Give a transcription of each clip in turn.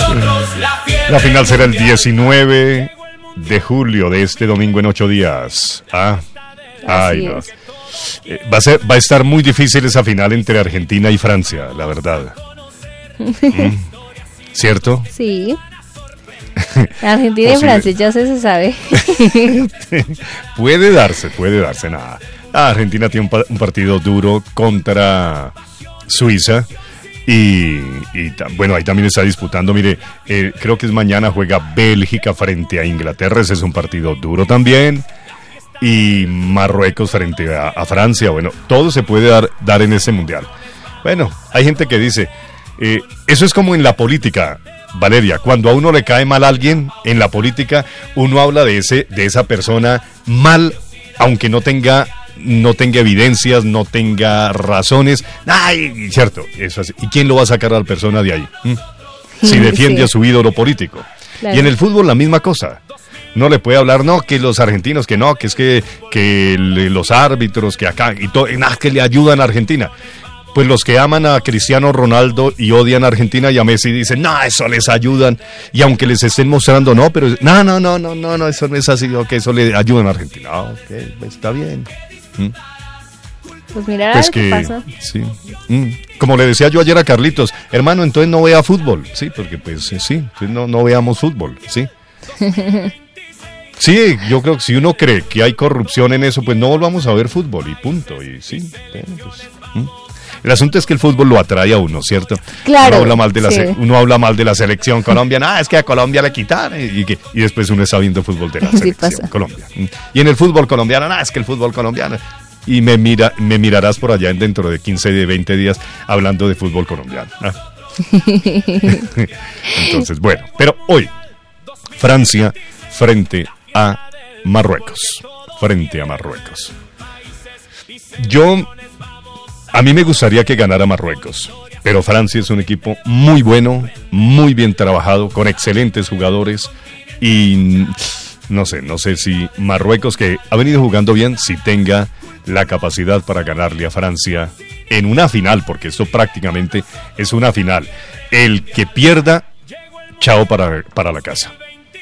La final será el 19 de julio de este domingo en 8 días. Ay, no. Va a estar muy difícil esa final entre Argentina y Francia, la verdad. ¿Cierto? Sí. Argentina y Francia, ya se sabe. Puede darse nada. Argentina tiene un partido duro contra Suiza. Y bueno, ahí también está disputando, mire, creo que es mañana, juega Bélgica frente a Inglaterra, ese es un partido duro también, y Marruecos frente a Francia. Bueno, todo se puede dar en ese mundial. Bueno, hay gente que dice, eso es como en la política, Valeria, cuando a uno le cae mal a alguien en la política, uno habla de esa persona mal, aunque no tenga evidencias, no tenga razones. ¡Ay! Cierto, eso así. ¿Y quién lo va a sacar a la persona de ahí? Si defiende a su ídolo político. Claro. Y en el fútbol la misma cosa. No le puede hablar, no, que los argentinos, que no, que es que los árbitros, que acá, y todo, que le ayudan a Argentina. Pues los que aman a Cristiano Ronaldo y odian a Argentina y a Messi dicen, no, eso les ayudan. Y aunque les estén mostrando, no, pero no, eso no es así, ok, eso le ayudan a Argentina. Ok, pues está bien. Pues mira, pues ¿qué pasa? Sí. Como le decía yo ayer a Carlitos, hermano, entonces no vea fútbol, sí, porque pues sí, no veamos fútbol, sí. Sí, yo creo que si uno cree que hay corrupción en eso, pues no volvamos a ver fútbol y punto, y sí, bueno, pues. El asunto es que el fútbol lo atrae a uno, ¿cierto? Claro. Uno habla mal de la selección colombiana, es que a Colombia le quitaron, y después uno está viendo fútbol de la selección Colombia. Y en el fútbol colombiano, es que el fútbol colombiano. Y me mirarás por allá dentro de 15, de 20 días hablando de fútbol colombiano. Entonces, bueno, pero hoy, Francia frente a Marruecos. A mí me gustaría que ganara Marruecos, pero Francia es un equipo muy bueno, muy bien trabajado, con excelentes jugadores, y no sé si Marruecos, que ha venido jugando bien, si tenga la capacidad para ganarle a Francia en una final, porque esto prácticamente es una final. El que pierda, chao para la casa.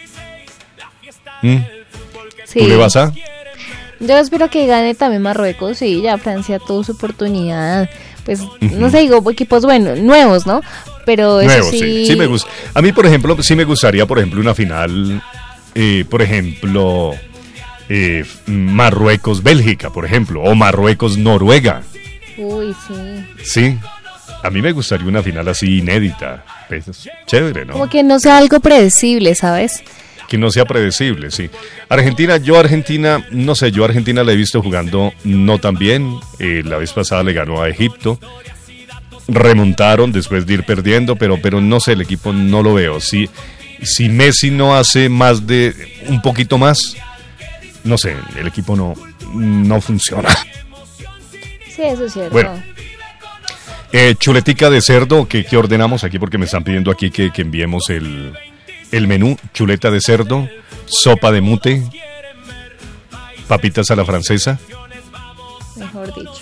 Sí. ¿Tú le vas a...? Yo espero que gane también Marruecos, sí, ya Francia tuvo su oportunidad, pues, no sé, digo, equipos nuevos, ¿no? Pero eso nuevos, sí me gusta. A mí, por ejemplo, sí me gustaría, por ejemplo, una final, por ejemplo, Marruecos-Bélgica, por ejemplo, o Marruecos-Noruega. Uy, sí. Sí, a mí me gustaría una final así inédita, pues, chévere, ¿no? Como que no sea algo predecible, ¿sabes? Que no sea predecible, sí. Argentina no sé, yo a Argentina la he visto jugando no tan bien. La vez pasada le ganó a Egipto. Remontaron después de ir perdiendo, pero no sé, el equipo no lo veo. Si Messi no hace más de un poquito más, no sé, el equipo no funciona. Sí, eso es cierto. Bueno, chuletica de cerdo, ¿qué ordenamos aquí? Porque me están pidiendo aquí que enviemos el menú: chuleta de cerdo, sopa de mute, papitas a la francesa. Mejor dicho.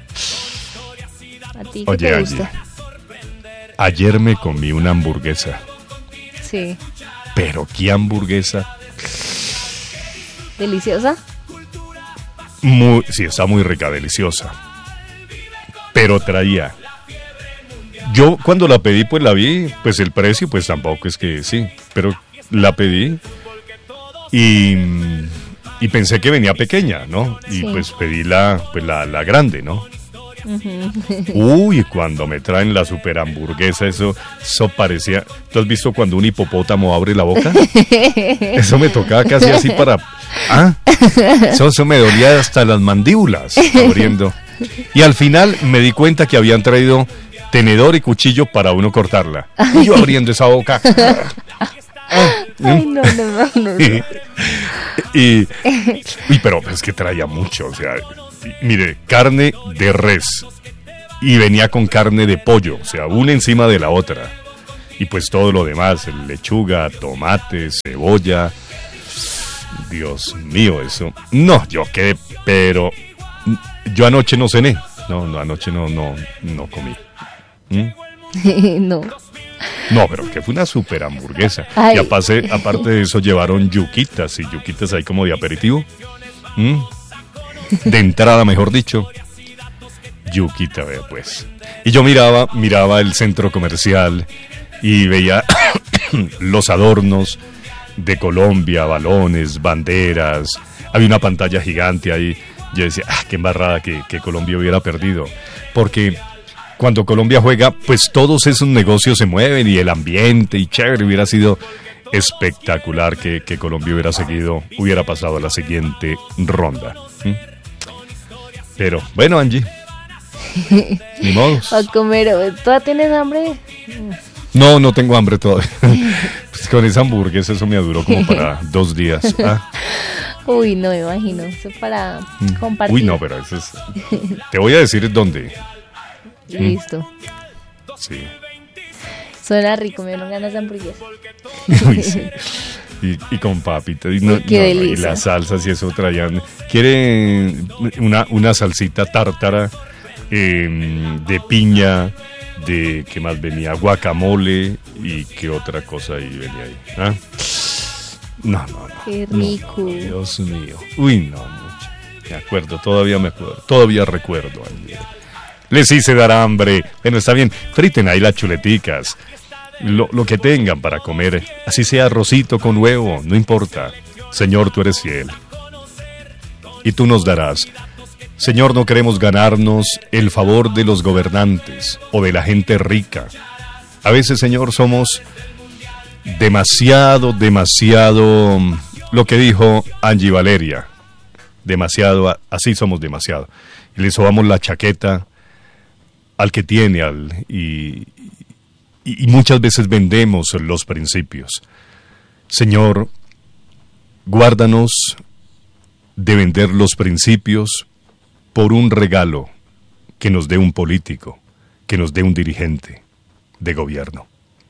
¿A ti qué Oye, te gusta? Ayer me comí una hamburguesa. Sí. Pero qué hamburguesa. ¿Deliciosa? Sí, está muy rica, deliciosa. Pero traía... Yo cuando la pedí, pues la vi, pues el precio, pues tampoco es que sí, pero la pedí y pensé que venía pequeña, ¿no? Y sí, pues pedí la grande, ¿no? Uy, cuando me traen la super hamburguesa, eso parecía... ¿Tú has visto cuando un hipopótamo abre la boca? Eso me tocaba casi así para... Eso me dolía hasta las mandíbulas abriendo. Y al final me di cuenta que habían traído tenedor y cuchillo para uno cortarla. Y yo abriendo esa boca. Ay, no. Pero es que traía mucho, o sea, mire, carne de res y venía con carne de pollo, o sea, una encima de la otra. Y pues todo lo demás, lechuga, tomate, cebolla. Dios mío, eso. No, yo quedé, pero yo anoche no cené. No, anoche no comí. No. No, pero que fue una super hamburguesa. Ay. Y aparte de eso llevaron yuquitas, y yuquitas ahí como de aperitivo. De entrada, mejor dicho. Yuquita, vea pues. Y yo miraba el centro comercial y veía los adornos de Colombia, balones, banderas. Había una pantalla gigante ahí. Yo decía, qué embarrada que Colombia hubiera perdido. Porque cuando Colombia juega, pues todos esos negocios se mueven y el ambiente y chévere. Hubiera sido espectacular que Colombia hubiera pasado a la siguiente ronda. Pero bueno, Angie, ni modos. A comer, ¿todavía tienes hambre? No tengo hambre todavía. Pues con esa hamburguesa eso me duró como para 2 días. Uy, no me imagino. Eso para compartir. Uy, no, pero eso es... Te voy a decir dónde. Listo. Sí. Suena rico, me dieron ganas de hamburguesa. Uy, sí. Y con papita. Qué delicia. Y las salsas y eso traían. ¿Quiere una salsita tártara de piña? De ¿qué más venía? Guacamole y qué otra cosa ahí venía ahí. No. Qué rico. No, Dios mío. Uy, no, mucho. Me acuerdo, todavía recuerdo. Les hice dar hambre. Bueno, está bien, friten ahí las chuleticas. Lo que tengan para comer. Así sea arrocito con huevo, no importa. Señor, tú eres fiel. Y tú nos darás. Señor, no queremos ganarnos el favor de los gobernantes o de la gente rica. A veces, Señor, somos demasiado, lo que dijo Angie Valeria, demasiado, así somos demasiado. Y le sobamos la chaqueta al que tiene, y muchas veces vendemos los principios. Señor, guárdanos de vender los principios por un regalo que nos dé un político, que nos dé un dirigente de gobierno.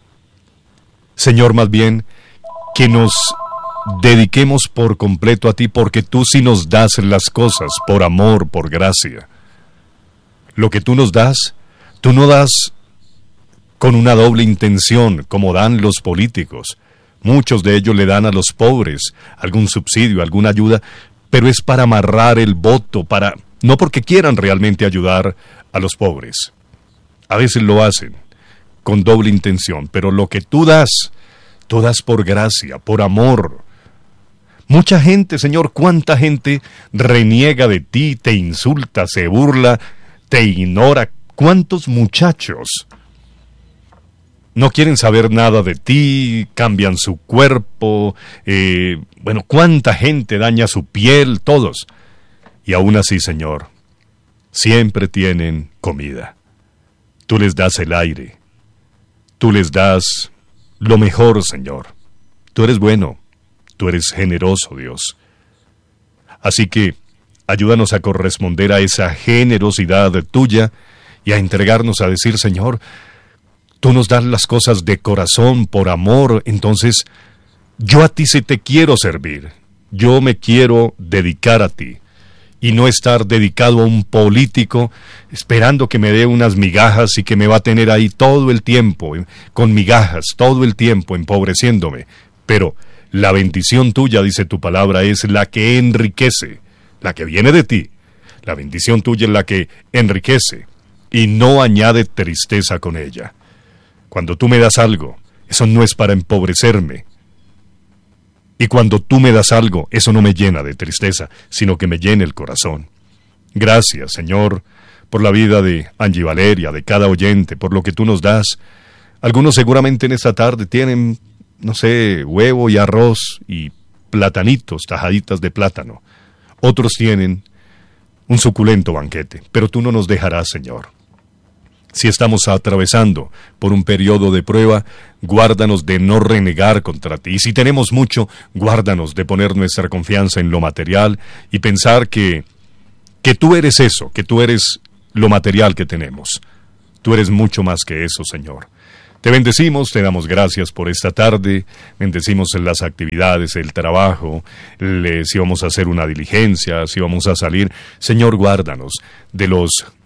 Señor, más bien, que nos dediquemos por completo a ti, porque tú sí nos das las cosas por amor, por gracia. Lo que tú nos das, tú no das con una doble intención, como dan los políticos. Muchos de ellos le dan a los pobres algún subsidio, alguna ayuda, pero es para amarrar el voto, no porque quieran realmente ayudar a los pobres. A veces lo hacen con doble intención, pero lo que tú das por gracia, por amor. Mucha gente, Señor, cuánta gente reniega de ti, te insulta, se burla, te ignora. ¿Cuántos muchachos no quieren saber nada de ti, cambian su cuerpo? Cuánta gente daña su piel, todos. Y aún así, Señor, siempre tienen comida. Tú les das el aire. Tú les das lo mejor, Señor. Tú eres bueno. Tú eres generoso, Dios. Así que ayúdanos a corresponder a esa generosidad tuya y a entregarnos a decir, Señor, tú nos das las cosas de corazón, por amor. Entonces, yo a ti sí te quiero servir. Yo me quiero dedicar a ti. Y no estar dedicado a un político esperando que me dé unas migajas y que me va a tener ahí todo el tiempo, con migajas, todo el tiempo, empobreciéndome. Pero la bendición tuya, dice tu palabra, es la que enriquece, la que viene de ti. La bendición tuya es la que enriquece y no añade tristeza con ella. Cuando tú me das algo, eso no es para empobrecerme. Y cuando tú me das algo, eso no me llena de tristeza, sino que me llena el corazón. Gracias, Señor, por la vida de Angie Valeria, de cada oyente, por lo que tú nos das. Algunos seguramente en esta tarde tienen, no sé, huevo y arroz y platanitos, tajaditas de plátano. Otros tienen un suculento banquete, pero tú no nos dejarás, Señor. Si estamos atravesando por un periodo de prueba, guárdanos de no renegar contra ti. Y si tenemos mucho, guárdanos de poner nuestra confianza en lo material y pensar que tú eres eso, que tú eres lo material que tenemos. Tú eres mucho más que eso, Señor. Te bendecimos, te damos gracias por esta tarde, bendecimos en las actividades, el trabajo, si vamos a hacer una diligencia, si vamos a salir. Señor, guárdanos de los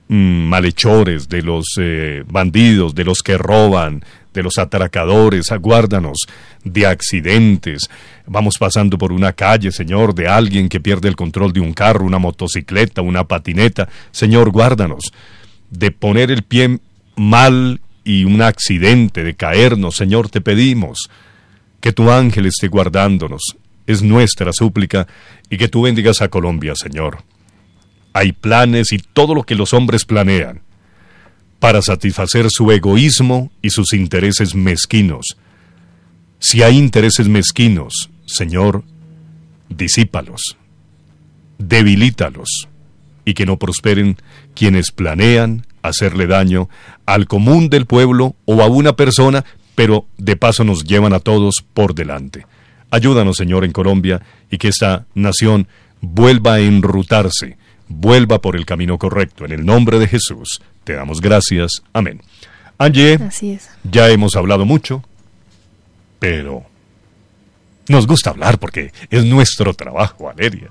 malhechores, de los bandidos, de los que roban, de los atracadores. Guárdanos de accidentes. Vamos pasando por una calle, Señor, de alguien que pierde el control de un carro, una motocicleta, una patineta. Señor, guárdanos de poner el pie mal y un accidente, de caernos. Señor, te pedimos que tu ángel esté guardándonos. Es nuestra súplica, y que tú bendigas a Colombia, Señor. Hay planes y todo lo que los hombres planean para satisfacer su egoísmo y sus intereses mezquinos. Si hay intereses mezquinos, Señor, disípalos, debilítalos, y que no prosperen quienes planean hacerle daño al común del pueblo o a una persona, pero de paso nos llevan a todos por delante. Ayúdanos, Señor, en Colombia, y que esta nación vuelva a enrutarse, vuelva por el camino correcto. En el nombre de Jesús te damos gracias. Amén. Angie, Así es. Ya hemos hablado mucho, pero nos gusta hablar porque es nuestro trabajo, Valeria.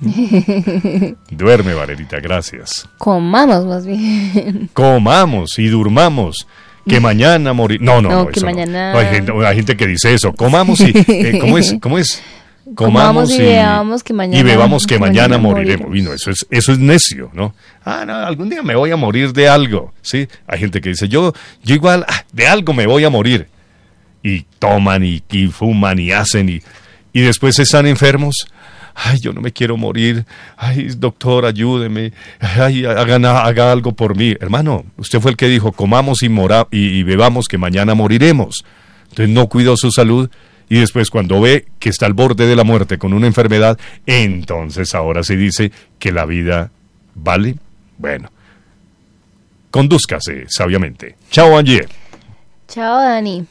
Duerme, Valerita, gracias. Comamos más bien. Comamos y durmamos, que mañana morir. No, que eso mañana... no. Hay gente que dice eso. Comamos y... ¿Cómo es? Comamos y bebamos que mañana moriremos. Y no, eso es necio, ¿no? No, algún día me voy a morir de algo, ¿sí? Hay gente que dice, yo igual, de algo me voy a morir. Y toman y fuman y hacen y después están enfermos. Ay, yo no me quiero morir. Ay, doctor, ayúdeme. Ay, haga algo por mí. Hermano, usted fue el que dijo, comamos y bebamos que mañana moriremos. Entonces no cuidó su salud, y después cuando ve que está al borde de la muerte con una enfermedad, entonces ahora se dice que la vida vale. Bueno, condúzcase sabiamente. Chao, Angie. Chao, Dani.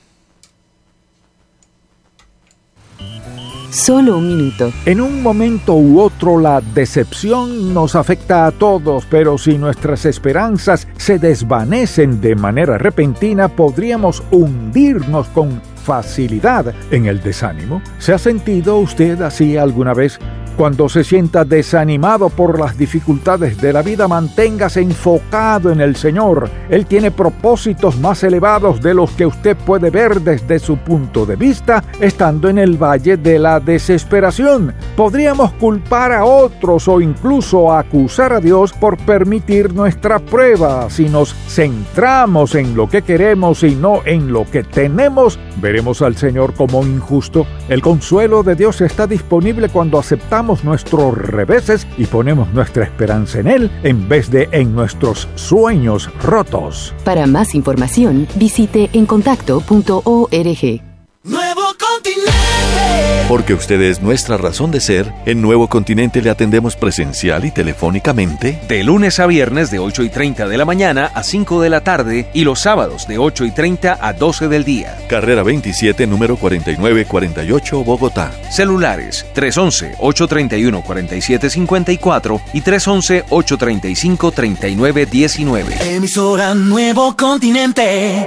Solo un minuto. En un momento u otro la decepción nos afecta a todos, pero si nuestras esperanzas se desvanecen de manera repentina, podríamos hundirnos con facilidad en el desánimo. ¿Se ha sentido usted así alguna vez? Cuando se sienta desanimado por las dificultades de la vida, manténgase enfocado en el Señor. Él tiene propósitos más elevados de los que usted puede ver desde su punto de vista, estando en el valle de la desesperación. Podríamos culpar a otros o incluso acusar a Dios por permitir nuestra prueba. Si nos centramos en lo que queremos y no en lo que tenemos, veremos al Señor como injusto. El consuelo de Dios está disponible cuando aceptamos nuestros reveses y ponemos nuestra esperanza en Él en vez de en nuestros sueños rotos. Para más información, visite encontacto.org. Nuevo Continente. Porque usted es nuestra razón de ser, en Nuevo Continente le atendemos presencial y telefónicamente de lunes a viernes de 8:30 de la mañana a 5 de la tarde y los sábados de 8:30 a 12 del día. Carrera 27, número 4948, Bogotá. Celulares 311-831-4754 y 311-835-3919. Emisora Nuevo Continente.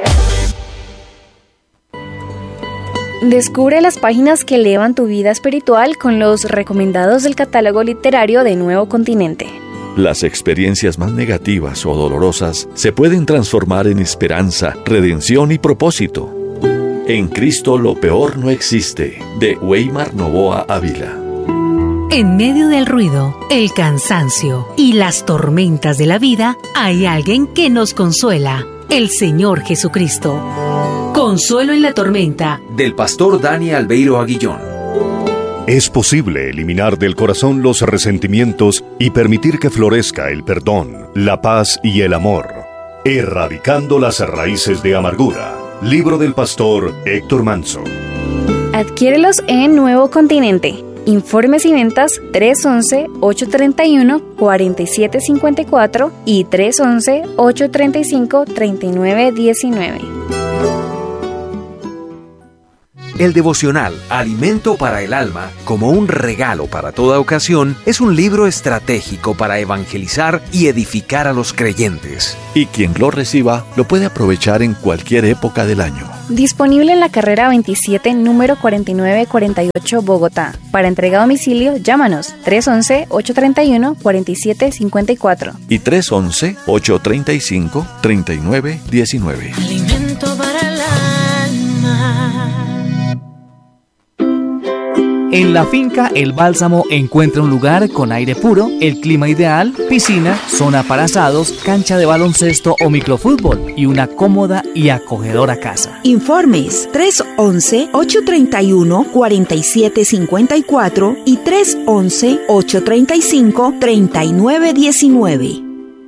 Descubre las páginas que elevan tu vida espiritual con los recomendados del catálogo literario de Nuevo Continente. Las experiencias más negativas o dolorosas se pueden transformar en esperanza, redención y propósito. En Cristo lo peor no existe, de Weimar Novoa Ávila. En medio del ruido, el cansancio y las tormentas de la vida, hay alguien que nos consuela, el Señor Jesucristo. Consuelo en la tormenta, del pastor Dani Albeiro Aguillón. Es posible eliminar del corazón los resentimientos y permitir que florezca el perdón, la paz y el amor, erradicando las raíces de amargura. Libro del pastor Héctor Manso. Adquiérelos en Nuevo Continente. Informes y ventas 311-831-4754 y 311-835-3919. El devocional Alimento para el Alma, como un regalo para toda ocasión, es un libro estratégico para evangelizar y edificar a los creyentes. Y quien lo reciba lo puede aprovechar en cualquier época del año. Disponible en la carrera 27, número 4948, Bogotá. Para entrega a domicilio, llámanos 311-831-4754 y 311-835-3919. Alimento para el alma. En la finca El Bálsamo encuentra un lugar con aire puro, el clima ideal, piscina, zona para asados, cancha de baloncesto o microfútbol y una cómoda y acogedora casa. Informes 311-831-4754 y 311-835-3919.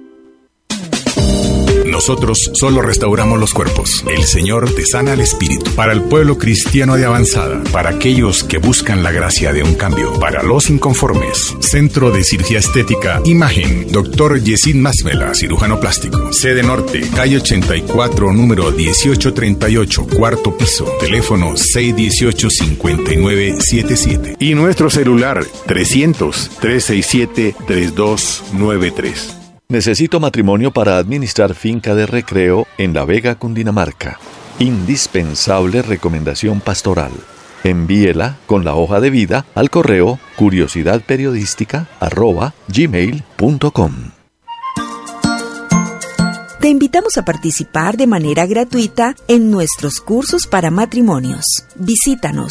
Nosotros solo restauramos los cuerpos. El Señor te sana el espíritu. Para el pueblo cristiano de avanzada, para aquellos que buscan la gracia de un cambio, para los inconformes. Centro de Cirugía Estética Imagen, Dr. Yesid Masmela, cirujano plástico. Sede Norte, calle 84, número 1838, cuarto piso. Teléfono 618-5977. Y nuestro celular 300-367-3293. Necesito matrimonio para administrar finca de recreo en La Vega, Cundinamarca. Indispensable recomendación pastoral. Envíela con la hoja de vida al correo curiosidadperiodística@gmail.com. Te invitamos a participar de manera gratuita en nuestros cursos para matrimonios. Visítanos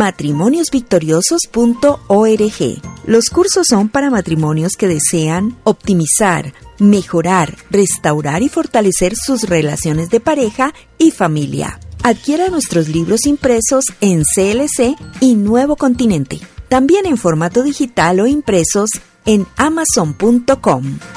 matrimoniosvictoriosos.org. Los cursos son para matrimonios que desean optimizar, mejorar, restaurar y fortalecer sus relaciones de pareja y familia. Adquiera nuestros libros impresos en CLC y Nuevo Continente. También en formato digital o impresos en Amazon.com.